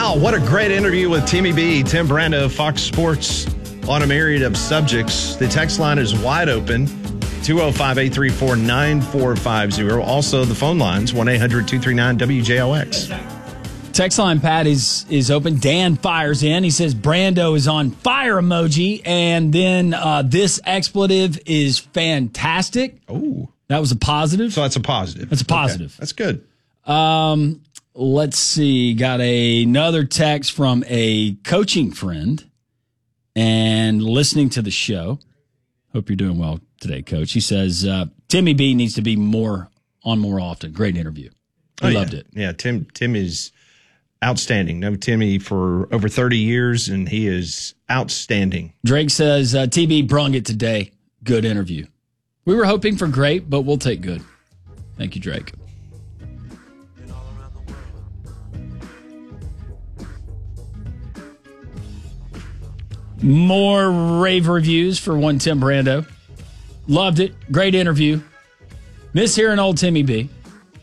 Wow, what a great interview with Timmy B. Tim Brando, Fox Sports, on a myriad of subjects. The text line is wide open, 205-834-9450. Also, the phone lines, 1-800-239-WJOX. Text line, Pat, is open. Dan fires in. He says, Brando is on fire emoji. And then this expletive is fantastic. Oh. That was a positive. So that's a positive. That's a positive. Okay. That's good. Let's see. Got another text from a coaching friend and listening to the show. Hope you're doing well today, Coach. He says, Timmy B needs to be more often. Great interview. He loved it. Yeah, Tim is outstanding. Known Timmy for over 30 years, and he is outstanding. Drake says, TB brung it today. Good interview. We were hoping for great, but we'll take good. Thank you, Drake. More rave reviews for one Tim Brando. Loved it. Great interview. Miss hearing old Timmy B.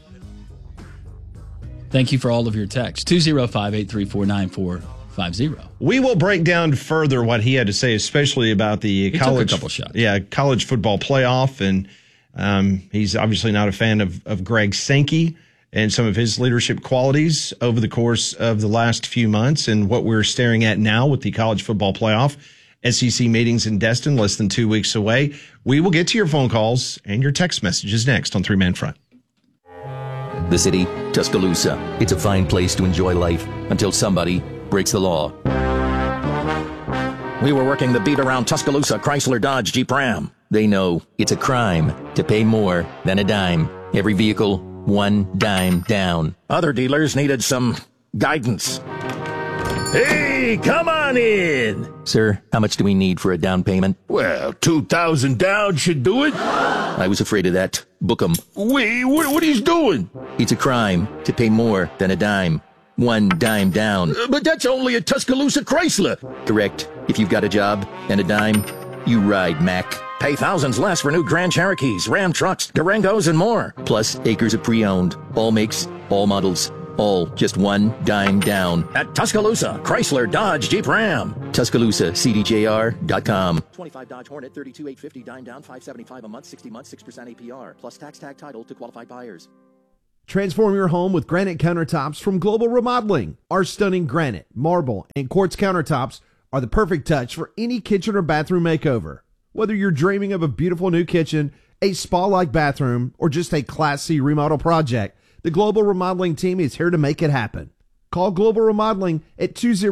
Thank you for all of your texts. 205-834-9450. We will break down further what he had to say, especially about the college football playoff. And he's obviously not a fan of Greg Sankey and some of his leadership qualities over the course of the last few months, and what we're staring at now with the college football playoff. SEC meetings in Destin, less than 2 weeks away. We will get to your phone calls and your text messages next on Three Man Front. The city, Tuscaloosa. It's a fine place to enjoy life until somebody breaks the law. We were working the beat around Tuscaloosa, Chrysler, Dodge, Jeep, Ram. They know it's a crime to pay more than a dime. Every vehicle, one dime down. Other dealers needed some guidance. Hey, come on in. Sir, how much do we need for a down payment? Well, 2,000 down should do it. I was afraid of that. Book 'em. Wait, what he's doing? It's a crime to pay more than a dime. One dime down. But that's only a Tuscaloosa Chrysler. Correct. If you've got a job and a dime, you ride Mac. Pay thousands less for new Grand Cherokees, Ram trucks, Durangos, and more. Plus acres of pre-owned. All makes, all models, all just one dime down. At Tuscaloosa, Chrysler, Dodge, Jeep, Ram. TuscaloosaCDJR.com. 25 Dodge Hornet, 32,850, dime down, $575 a month, 60 months, 6% APR. Plus tax tag title to qualified buyers. Transform your home with granite countertops from Global Remodeling. Our stunning granite, marble, and quartz countertops are the perfect touch for any kitchen or bathroom makeover. Whether you're dreaming of a beautiful new kitchen, a spa-like bathroom, or just a Class C remodel project, the Global Remodeling team is here to make it happen. Call Global Remodeling at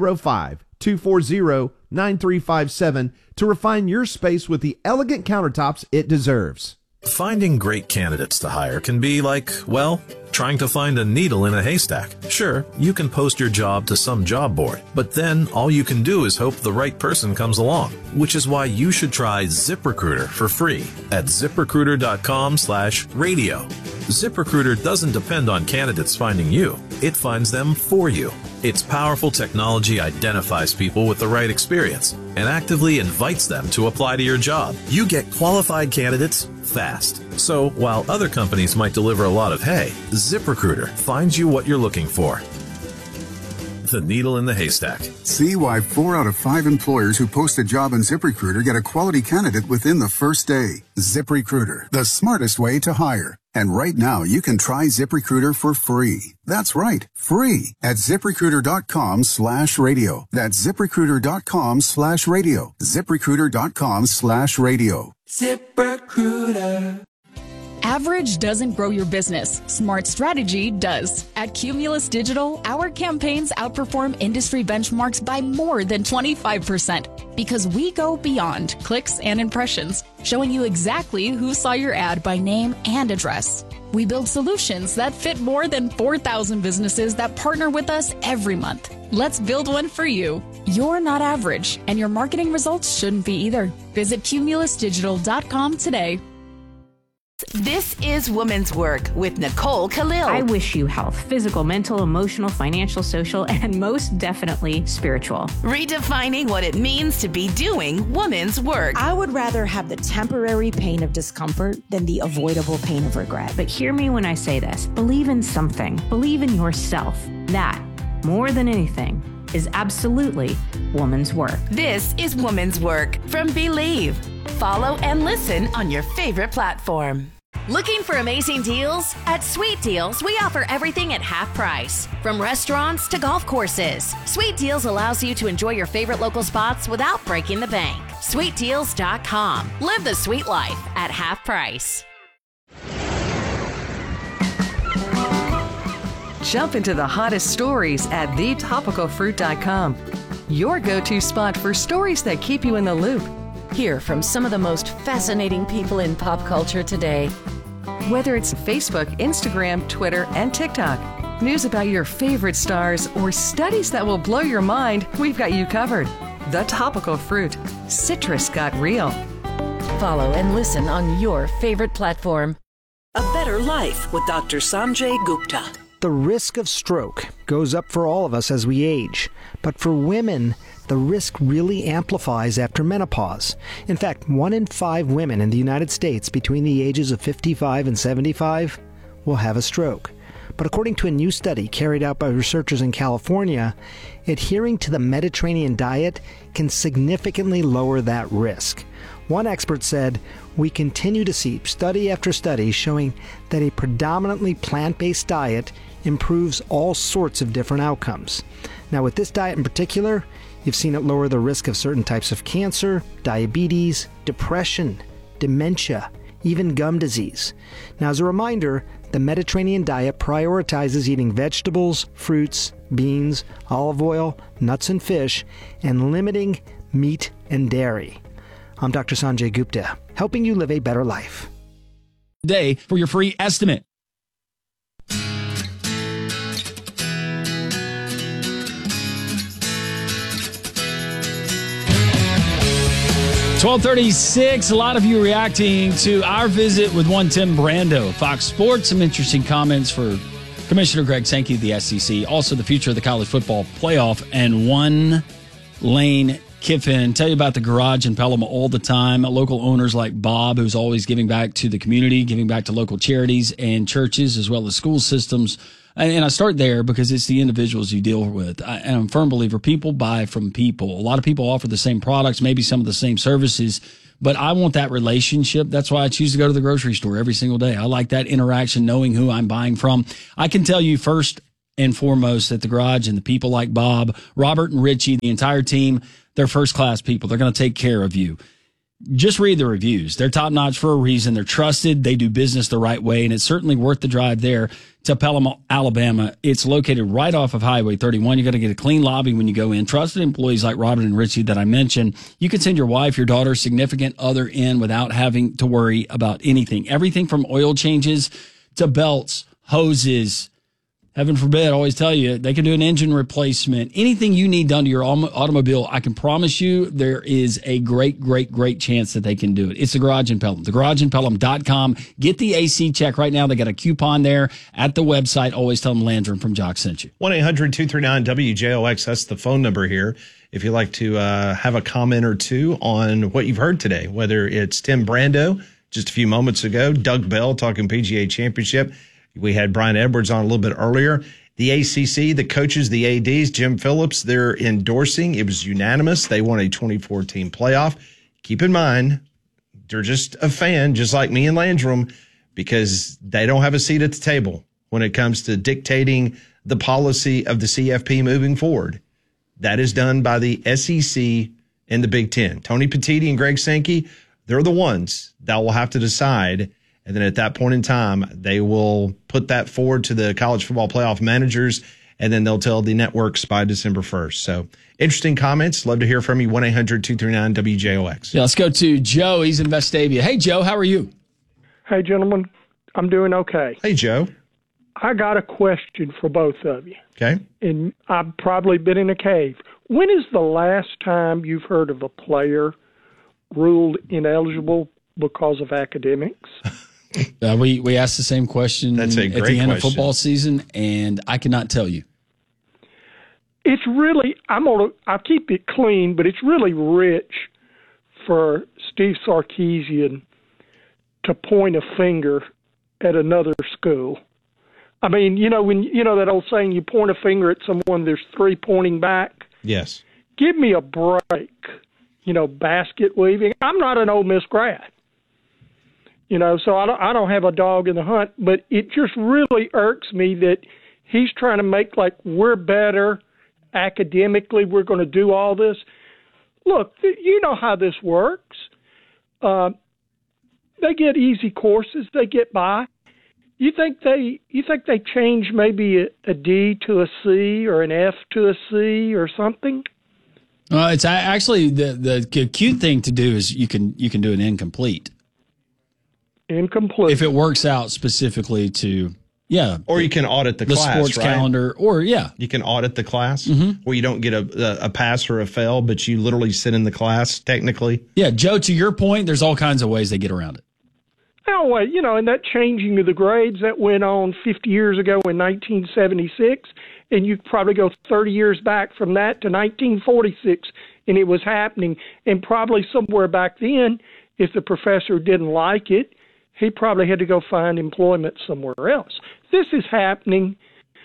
205-240-9357 to refine your space with the elegant countertops it deserves. Finding great candidates to hire can be like, well, trying to find a needle in a haystack. Sure, you can post your job to some job board, but then all you can do is hope the right person comes along, which is why you should try ZipRecruiter for free at ZipRecruiter.com/radio. ZipRecruiter doesn't depend on candidates finding you. It finds them for you. Its powerful technology identifies people with the right experience and actively invites them to apply to your job. You get qualified candidates fast. So while other companies might deliver a lot of hay, ZipRecruiter finds you what you're looking for. The needle in the haystack. See why 4 out of 5 employers who post a job on ZipRecruiter get a quality candidate within the first day. ZipRecruiter, the smartest way to hire. And right now, you can try ZipRecruiter for free. That's right, free at ZipRecruiter.com/radio. That's ZipRecruiter.com/radio. ZipRecruiter.com/radio. ZipRecruiter. Average doesn't grow your business. Smart strategy does. At Cumulus Digital, our campaigns outperform industry benchmarks by more than 25% because we go beyond clicks and impressions, showing you exactly who saw your ad by name and address. We build solutions that fit more than 4,000 businesses that partner with us every month. Let's build one for you. You're not average, and your marketing results shouldn't be either. Visit cumulusdigital.com today. This is Women's Work with Nicole Khalil. I wish you health, physical, mental, emotional, financial, social, and most definitely spiritual. Redefining what it means to be doing women's work. I would rather have the temporary pain of discomfort than the avoidable pain of regret. But hear me when I say this. Believe in something. Believe in yourself. That more than anything, is absolutely woman's work. This is Woman's Work from Believe. Follow and listen on your favorite platform. Looking for amazing deals? At Sweet Deals, we offer everything at half price. From restaurants to golf courses, Sweet Deals allows you to enjoy your favorite local spots without breaking the bank. SweetDeals.com. Live the sweet life at half price. Jump into the hottest stories at thetopicalfruit.com. Your go-to spot for stories that keep you in the loop. Hear from some of the most fascinating people in pop culture today. Whether it's Facebook, Instagram, Twitter, and TikTok, news about your favorite stars, or studies that will blow your mind, we've got you covered. The Topical Fruit. Citrus got real. Follow and listen on your favorite platform. A Better Life with Dr. Sanjay Gupta. The risk of stroke goes up for all of us as we age, but for women, the risk really amplifies after menopause. In fact, 1 in 5 women in the United States between the ages of 55 and 75 will have a stroke. But according to a new study carried out by researchers in California, adhering to the Mediterranean diet can significantly lower that risk. One expert said, "We continue to see study after study showing that a predominantly plant-based diet improves all sorts of different outcomes." Now, with this diet in particular, you've seen it lower the risk of certain types of cancer, diabetes, depression, dementia, even gum disease. Now, as a reminder, the Mediterranean diet prioritizes eating vegetables, fruits, beans, olive oil, nuts and fish, and limiting meat and dairy. I'm Dr. Sanjay Gupta, helping you live a better life. Today for your free estimate. $12:36. A lot of you reacting to our visit with one Tim Brando, Fox Sports. Some interesting comments for Commissioner Greg Sankey of the SEC. Also, the future of the college football playoff, and one Lane Kiffin. Tell you about the garage in Pelham all the time. Local owners like Bob, who's always giving back to the community, giving back to local charities and churches, as well as school systems. And I start there because it's the individuals you deal with. And I'm a firm believer, people buy from people. A lot of people offer the same products, maybe some of the same services, but I want that relationship. That's why I choose to go to the grocery store every single day. I like that interaction, knowing who I'm buying from. I can tell you first and foremost at the garage, and the people like Bob, Robert and Richie, the entire team, they're first-class people. They're going to take care of you. Just read the reviews. They're top-notch for a reason. They're trusted. They do business the right way, and it's certainly worth the drive there to Pelham, Alabama. It's located right off of Highway 31. You're going to get a clean lobby when you go in. Trusted employees like Robert and Richie that I mentioned. You can send your wife, your daughter, significant other in without having to worry about anything. Everything from oil changes to belts, hoses. Heaven forbid, I always tell you, they can do an engine replacement. Anything you need done to your automobile, I can promise you there is a great, great, great chance that they can do it. It's the Garage in Pelham. TheGarageInPelham.com. Get the AC check right now. They got a coupon there at the website. Always tell them Landrum from Jock sent you. 1-800-239-WJOX. That's the phone number here. If you'd like to have a comment or two on what you've heard today, whether it's Tim Brando just a few moments ago, Doug Bell talking PGA Championship. We had Brian Edwards on a little bit earlier. The ACC, the coaches, the ADs, Jim Phillips, they're endorsing. It was unanimous. They want a 24-team playoff. Keep in mind, they're just a fan, just like me and Landrum, because they don't have a seat at the table when it comes to dictating the policy of the CFP moving forward. That is done by the SEC and the Big Ten. Tony Petitti and Greg Sankey, they're the ones that will have to decide. And then at that point in time, they will put that forward to the college football playoff managers, and then they'll tell the networks by December 1st. So interesting comments. Love to hear from you. 1-800-239-WJOX. Yeah, let's go to Joe. He's in Vestavia. Hey, Joe, how are you? Hey, gentlemen. I'm doing okay. Hey, Joe. I got a question for both of you. Okay. And I've probably been in a cave. When is the last time you've heard of a player ruled ineligible because of academics? We asked the same question at the end of football season, and I cannot tell you. It's really, I'll keep it clean, but it's really rich for Steve Sarkisian to point a finger at another school. I mean, when that old saying, you point a finger at someone, there's three pointing back. Yes. Give me a break. Basket weaving. I'm not an Ole Miss grad. So I don't have a dog in the hunt, but it just really irks me that he's trying to make like we're better academically. We're going to do all this. Look, you know how this works. They get easy courses. They get by. You think they change maybe a D to a C or an F to a C or something? It's actually the cute thing to do is you can do an incomplete. Incomplete. If it works out specifically to, or you can audit the class, sports calendar, or you can audit the class where you don't get a pass or a fail, but you literally sit in the class technically. Yeah, Joe, to your point, there's all kinds of ways they get around it. Oh, wait, and that changing of the grades that went on 50 years ago in 1976, and you probably go 30 years back from that to 1946, and it was happening. And probably somewhere back then, if the professor didn't like it, he probably had to go find employment somewhere else. This is happening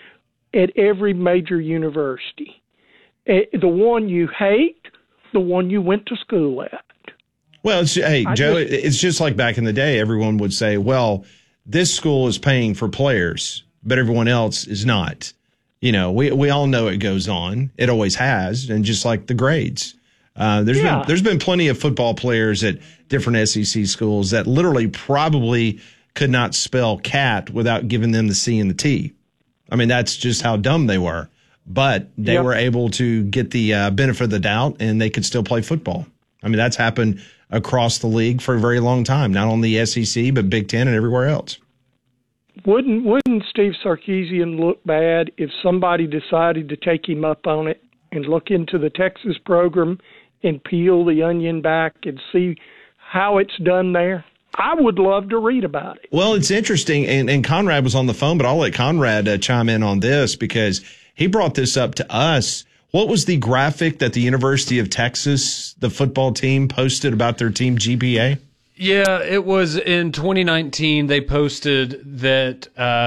at every major university. The one you hate, the one you went to school at. Well, Joe, it's just like back in the day, everyone would say, well, this school is paying for players, but everyone else is not. We all know it goes on. It always has. And just like the grades. There's been plenty of football players at different SEC schools that literally probably could not spell cat without giving them the C and the T. I mean, that's just how dumb they were. But they were able to get the benefit of the doubt, and they could still play football. I mean, that's happened across the league for a very long time, not only the SEC, but Big Ten and everywhere else. Wouldn't Steve Sarkisian look bad if somebody decided to take him up on it and look into the Texas program and peel the onion back and see how it's done there? I would love to read about it. Well, it's interesting, and Conrad was on the phone, but I'll let Conrad chime in on this because he brought this up to us. What was the graphic that the University of Texas, the football team, posted about their team GPA? Yeah, it was in 2019. They posted that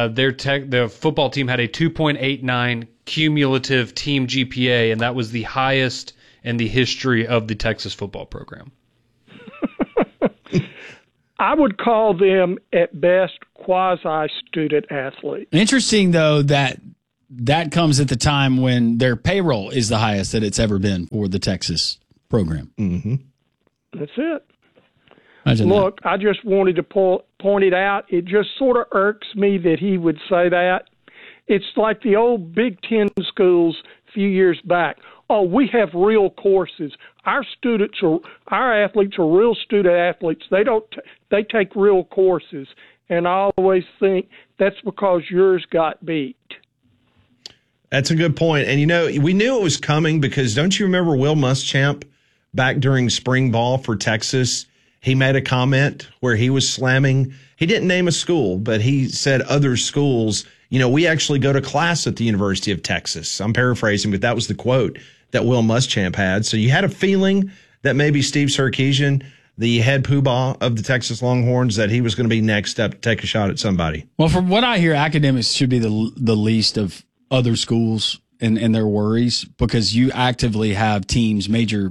the football team had a 2.89 cumulative team GPA, and that was the highest in the history of the Texas football program. I would call them, at best, quasi-student athletes. Interesting, though, that comes at the time when their payroll is the highest that it's ever been for the Texas program. Mm-hmm. That's it. Look, I just wanted to point it out. It just sort of irks me that he would say that. It's like the old Big Ten schools a few years back. Oh, we have real courses. Our athletes are real student athletes. They take real courses. And I always think that's because yours got beat. That's a good point. And, we knew it was coming because don't you remember Will Muschamp back during spring ball for Texas? He made a comment where he was slamming. He didn't name a school, but he said other schools. We actually go to class at the University of Texas. I'm paraphrasing, but that was the quote that Will Muschamp had. So you had a feeling that maybe Steve Sarkisian, the head poobah of the Texas Longhorns, that he was going to be next up to take a shot at somebody. Well, from what I hear, academics should be the least of other schools and their worries, because you actively have teams, major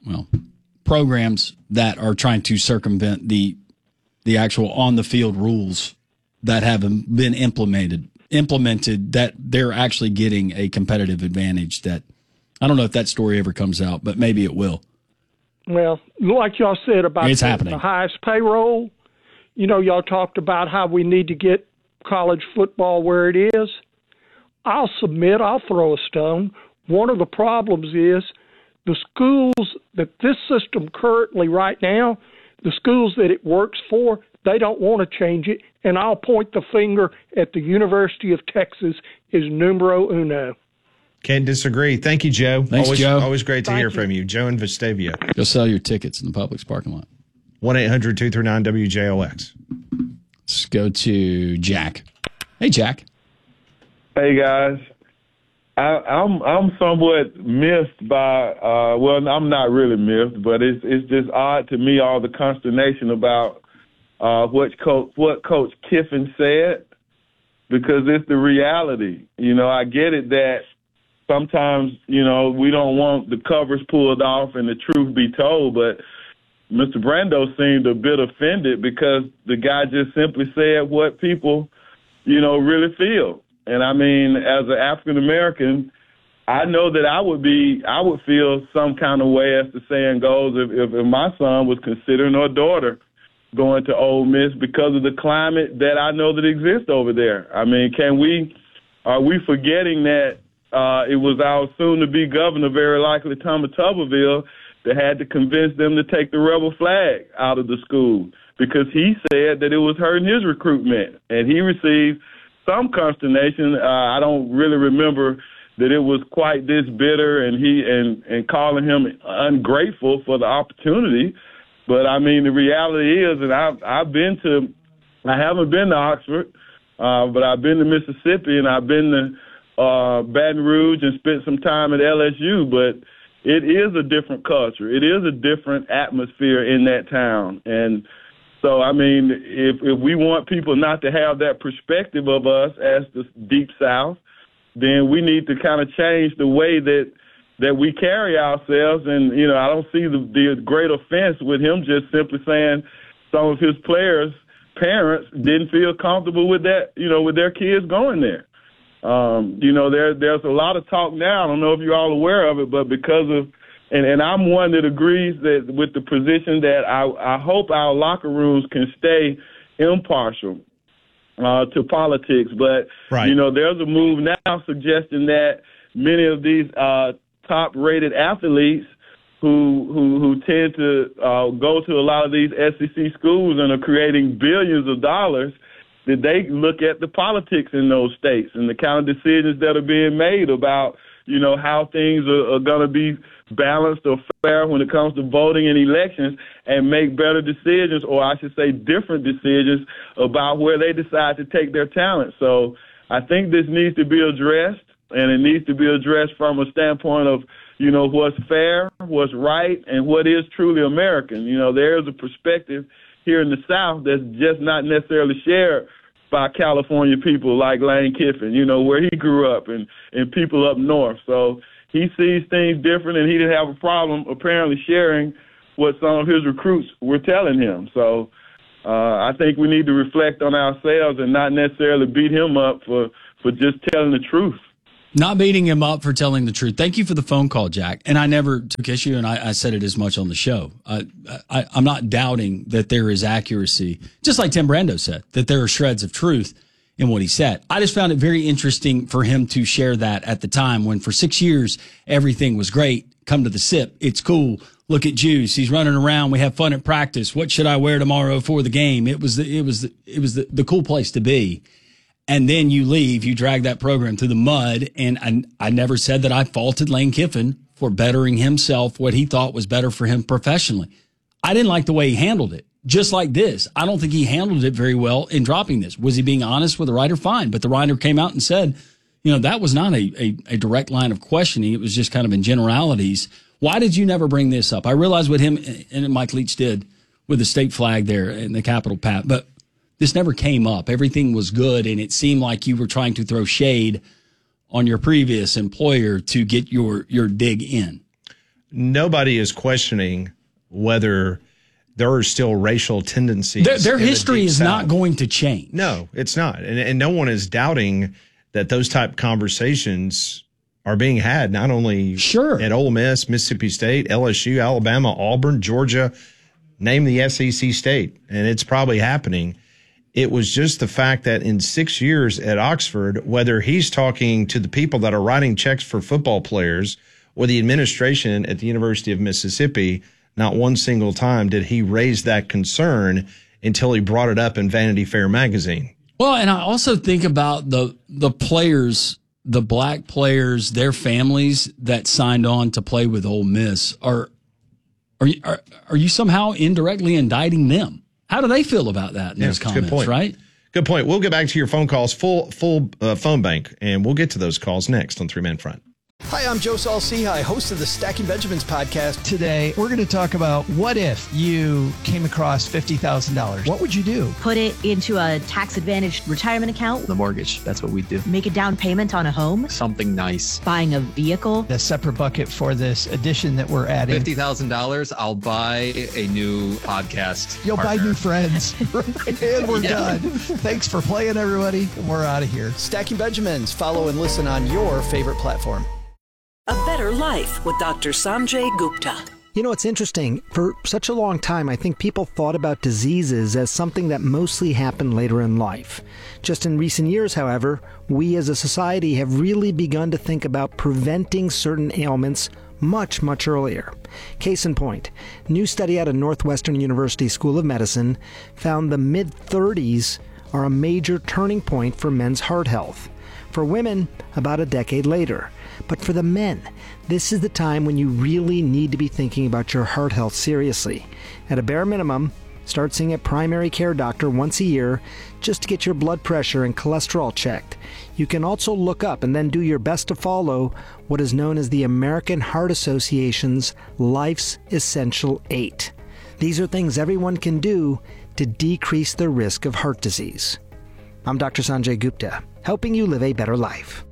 programs that are trying to circumvent the actual on the field rules that have been implemented that they're actually getting a competitive advantage. That I don't know if that story ever comes out, but maybe it will. Well, like y'all said about the highest payroll, y'all talked about how we need to get college football where it is. I'll throw a stone. One of the problems is the schools that this system currently right now, the schools that it works for, they don't want to change it. And I'll point the finger at the University of Texas as numero uno. Can't disagree. Thank you, Joe. Thanks, Joe. Always great to hear from you. Joe in Vestavia. Go sell your tickets in the Publix parking lot. 1-800-239-WJOX. Let's go to Jack. Hey, Jack. Hey, guys. I'm somewhat miffed by, I'm not really miffed, but it's just odd to me, all the consternation about what Coach Kiffin said. because it's the reality. You know, I get it that sometimes, you know, we don't want the covers pulled off and the truth be told, but Mr. Brando seemed a bit offended because the guy just simply said what people, you know, really feel. And I mean, as an African American, I know that I would feel some kind of way, as the saying goes, if my son was considering or daughter going to Ole Miss because of the climate that I know that exists over there. I mean, are we forgetting that it was our soon-to-be governor, very likely Thomas Tuberville, that had to convince them to take the rebel flag out of the school because he said that it was hurting his recruitment. And he received some consternation. I don't really remember that it was quite this bitter and calling him ungrateful for the opportunity. But, I mean, the reality is, and I haven't been to Oxford, but I've been to Mississippi and I've been to Baton Rouge and spent some time at LSU, but it is a different culture. It is a different atmosphere in that town. And so, I mean, if we want people not to have that perspective of us as the Deep South, then we need to kind of change the way that we carry ourselves. And, you know, I don't see the great offense with him just simply saying some of his players' parents didn't feel comfortable with that, you know, with their kids going there. You know, there's a lot of talk now. I don't know if you're all aware of it, but because of, and I'm one that agrees that with the position that I hope our locker rooms can stay impartial to politics. But, right. You know, there's a move now suggesting that many of these top-rated athletes who tend to go to a lot of these SEC schools and are creating billions of dollars, that they look at the politics in those states and the kind of decisions that are being made about, you know, how things are going to be balanced or fair when it comes to voting and elections, and make better decisions, or I should say different decisions, about where they decide to take their talent. So I think this needs to be addressed, and it needs to be addressed from a standpoint of, you know, what's fair, what's right, and what is truly American. You know, there's a perspective here in the South that's just not necessarily shared by California people like Lane Kiffin, you know, where he grew up, and people up north. So he sees things different, and he didn't have a problem apparently sharing what some of his recruits were telling him. So I think we need to reflect on ourselves and not necessarily beat him up for just telling the truth. Not beating him up for telling the truth. Thank you for the phone call, Jack. And I never took issue, and I said it as much on the show. I'm not doubting that there is accuracy, just like Tim Brando said, that there are shreds of truth in what he said. I just found it very interesting for him to share that at the time when for 6 years everything was great. Come to the SIP. It's cool. Look at Juice. He's running around. We have fun at practice. What should I wear tomorrow for the game? It was the cool place to be. And then you leave, you drag that program through the mud. And I never said that I faulted Lane Kiffin for bettering himself, what he thought was better for him professionally. I didn't like the way he handled it. Just like this, I don't think he handled it very well in dropping this. Was he being honest with the writer? Fine. But the writer came out and said, you know, that was not a direct line of questioning. It was just kind of in generalities. Why did you never bring this up? I realize what him and Mike Leach did with the state flag there in the Capitol, Pat, but this never came up. Everything was good, and it seemed like you were trying to throw shade on your previous employer to get your dig in. Nobody is questioning whether there are still racial tendencies. Their history is not going to change. No, it's not. And no one is doubting that those type of conversations are being had, not only at Ole Miss, Mississippi State, LSU, Alabama, Auburn, Georgia, name the SEC state, and it's probably happening. It was just the fact that in 6 years at Oxford, whether he's talking to the people that are writing checks for football players or the administration at the University of Mississippi, not one single time did he raise that concern until he brought it up in Vanity Fair magazine. Well, and I also think about the players, the black players, their families that signed on to play with Ole Miss. Are you somehow indirectly indicting them? How do they feel about that in those comments, good point. Right? Good point. We'll get back to your phone calls, full phone bank, and we'll get to those calls next on Three Man Front. Hi, I'm Joe Saul-Sehy, host of the Stacking Benjamins podcast. Today, we're going to talk about what if you came across $50,000? What would you do? Put it into a tax-advantaged retirement account. The mortgage, that's what we do. Make a down payment on a home. Something nice. Buying a vehicle. A separate bucket for this addition that we're adding. $50,000, I'll buy a new podcast. You'll partner. buy new friends. And we're done. Thanks for playing, everybody. We're out of here. Stacking Benjamins. Follow and listen on your favorite platform. A Better Life with Dr. Sanjay Gupta. You know, it's interesting. For such a long time, I think people thought about diseases as something that mostly happened later in life. Just in recent years, however, we as a society have really begun to think about preventing certain ailments much, much earlier. Case in point, new study out of Northwestern University School of Medicine found the mid-30s are a major turning point for men's heart health. For women, about a decade later. But for the men, this is the time when you really need to be thinking about your heart health seriously. At a bare minimum, start seeing a primary care doctor once a year just to get your blood pressure and cholesterol checked. You can also look up and then do your best to follow what is known as the American Heart Association's Life's Essential 8. These are things everyone can do to decrease the risk of heart disease. I'm Dr. Sanjay Gupta, helping you live a better life.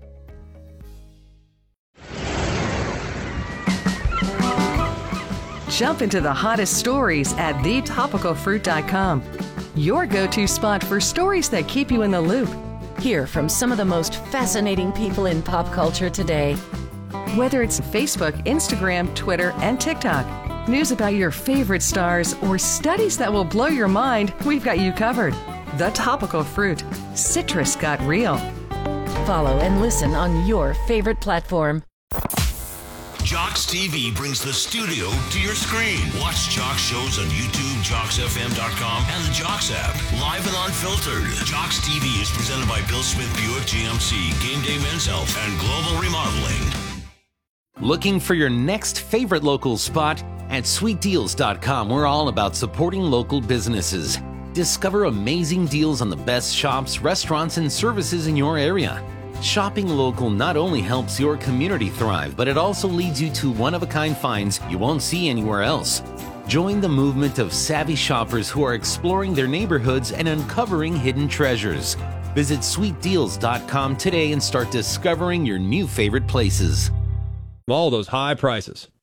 Jump into the hottest stories at thetopicalfruit.com. Your go-to spot for stories that keep you in the loop. Hear from some of the most fascinating people in pop culture today. Whether it's Facebook, Instagram, Twitter, and TikTok, news about your favorite stars, or studies that will blow your mind, we've got you covered. The Topical Fruit. Citrus got real. Follow and listen on your favorite platform. Jocks TV brings the studio to your screen. Watch Jocks shows on YouTube, JocksFM.com, and the Jocks app. Live and unfiltered. Jocks TV is presented by Bill Smith Buick GMC, Game Day Men's Health, and Global Remodeling. Looking for your next favorite local spot? At SweetDeals.com, we're all about supporting local businesses. Discover amazing deals on the best shops, restaurants, and services in your area. Shopping local not only helps your community thrive, but it also leads you to one-of-a-kind finds you won't see anywhere else. Join the movement of savvy shoppers who are exploring their neighborhoods and uncovering hidden treasures. Visit SweetDeals.com today and start discovering your new favorite places. All those high prices.